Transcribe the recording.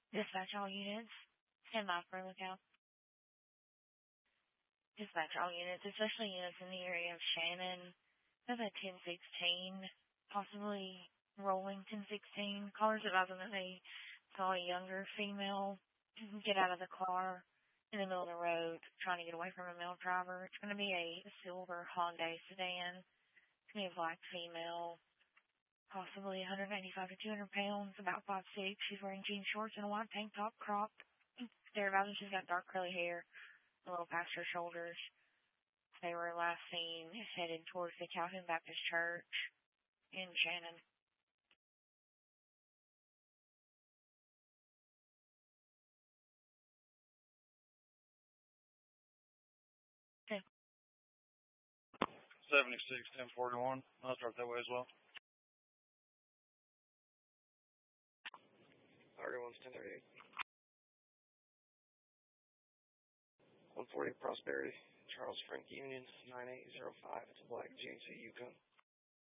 Dispatch all units. Stand by for a lookout. Dispatch all units, especially units in the area of Shannon. That's a 1016, possibly rolling 1016. Callers advising that they saw a younger female get out of the car in the middle of the road trying to get away from a male driver. It's going to be a silver Hyundai sedan. It's going to be a black female, possibly 195 to 200 pounds, about 5'6". She's wearing jean shorts and a white tank top cropped. They're advising she's got dark curly hair, a little past her shoulders. They were last seen headed towards the Calhoun Baptist Church in Shannon. Okay. 76-1041. I'll drive that way as well. 31's 1038. 140 Prosperity, Charles Frank Union, 9805. It's a black GMC Yukon.